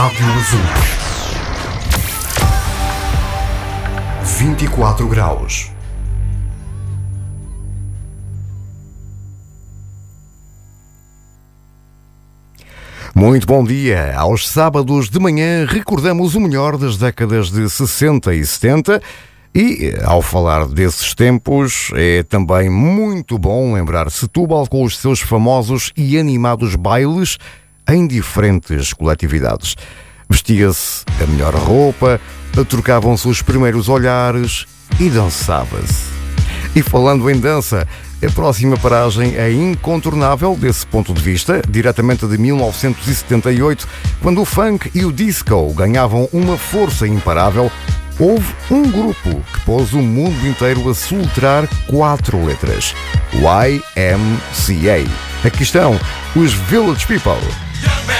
Rádio Azul. 24 graus. Muito bom dia. Aos sábados de manhã recordamos o melhor das décadas de 60 e 70 e, ao falar desses tempos, é também muito bom lembrar Setúbal com os seus famosos e animados bailes em diferentes coletividades. Vestia-se a melhor roupa, trocavam-se os primeiros olhares e dançava-se. E falando em dança, a próxima paragem é incontornável desse ponto de vista, diretamente de 1978, quando o funk e o disco ganhavam uma força imparável. Houve um grupo que pôs o mundo inteiro a soletrar 4 letras: YMCA. Aqui estão os Village People.